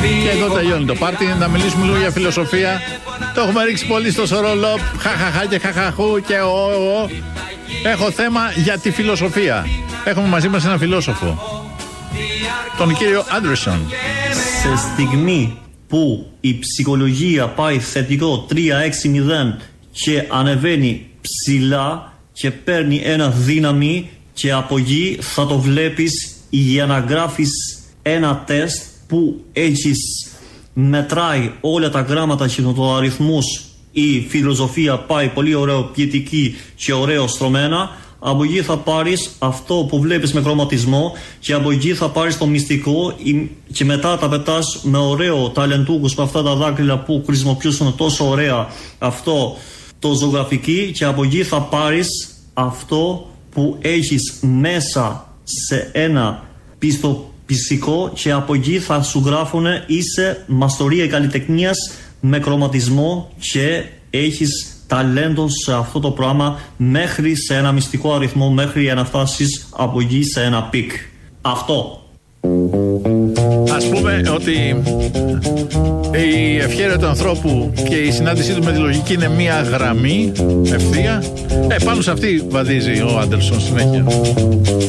Και εδώ τελειώνει το πάρτι. Να μιλήσουμε λίγο για φιλοσοφία. Το έχουμε ρίξει πολύ στο σορολόπ. Χαχαχά και χαχαχού και ο. Έχω θέμα για τη φιλοσοφία. Έχουμε μαζί μας έναν φιλόσοφο, τον κύριο Άντερσον. Σε στιγμή που η ψυχολογία πάει θετικό 3-6-0 και ανεβαίνει ψηλά και παίρνει ένα δύναμη, και από εκεί θα το βλέπεις για να γράφεις ένα τεστ που έχεις μετράει όλα τα γράμματα και το αριθμούς. Η φιλοσοφία πάει πολύ ωραίο ποιητική και ωραίο στρωμένα. Από εκεί θα πάρεις αυτό που βλέπεις με χρωματισμό και από εκεί θα πάρεις το μυστικό και μετά τα πετάς με ωραίο ταλεντούκους με αυτά τα δάκρυα που χρησιμοποιούσαν τόσο ωραία αυτό το ζωγραφική, και από εκεί θα πάρεις αυτό που έχεις μέσα σε ένα πιστοπιστικό και από εκεί θα σου γράφουν είσαι μαστορία καλλιτεχνίας με χρωματισμό και έχεις ταλέντο σε αυτό το πράγμα μέχρι σε ένα μυστικό αριθμό, μέχρι να φτάσεις από εκεί σε ένα πικ. Αυτό. Ας πούμε ότι η ευχέρεια του ανθρώπου και η συνάντησή του με τη λογική είναι μία γραμμή ευθεία. Πάνω σε αυτή βαδίζει ο Άντερσον συνέχεια.